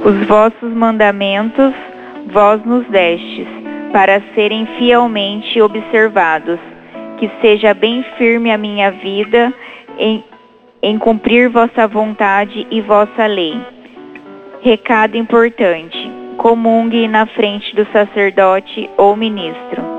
Os vossos mandamentos vós nos destes, para serem fielmente observados. Que seja bem firme a minha vida em cumprir vossa vontade e vossa lei. Recado importante: comungue na frente do sacerdote ou ministro.